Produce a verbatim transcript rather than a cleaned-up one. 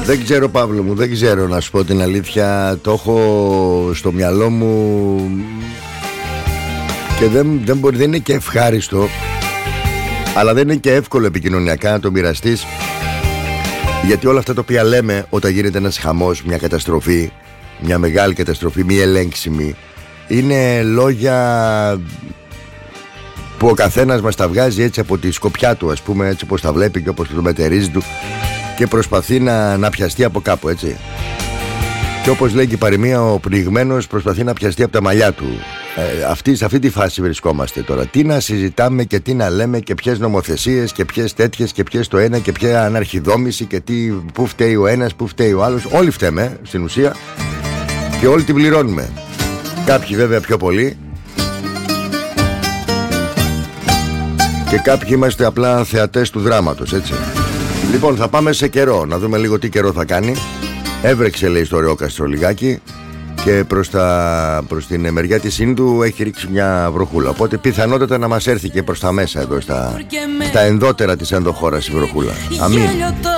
Δεν ξέρω, Παύλο μου, δεν ξέρω να σου πω την αλήθεια. Το έχω στο μυαλό μου και δεν, δεν, μπορεί, δεν είναι και ευχάριστο, αλλά δεν είναι και εύκολο επικοινωνιακά να το μοιραστείς. Γιατί όλα αυτά τα οποία λέμε όταν γίνεται ένας χαμός, μια καταστροφή, μια μεγάλη καταστροφή, μη ελέγξιμη, είναι λόγια που ο καθένας μας τα βγάζει έτσι από τη σκοπιά του, ας πούμε, έτσι όπως τα βλέπει και όπως το μετερίζει του, και προσπαθεί να, να πιαστεί από κάπου, έτσι. Και όπως λέει και η παροιμία, ο πνιγμένος προσπαθεί να πιαστεί από τα μαλλιά του. ε, αυτή, Σε αυτή τη φάση βρισκόμαστε τώρα. Τι να συζητάμε και τι να λέμε και ποιες νομοθεσίες και ποιες τέτοιες και ποιες το ένα και ποια αναρχιδόμηση και τι, πού φταίει ο ένας, πού φταίει ο άλλος. Όλοι φταίμε στην ουσία και όλοι την πληρώνουμε. Κάποιοι βέβαια πιο πολύ και κάποιοι είμαστε απλά θεατές του δράματος, έτσι. Λοιπόν, θα πάμε σε καιρό, να δούμε λίγο τι καιρό θα κάνει. Έβρεξε, λέει, στο Ρεόκαστρο λιγάκι και προς, τα, προς την μεριά της Ίνδου έχει ρίξει μια βροχούλα. Οπότε πιθανότατα να μας έρθει και προς τα μέσα εδώ, στα, στα ενδότερα της ενδοχώρας η βροχούλα. Αμήν.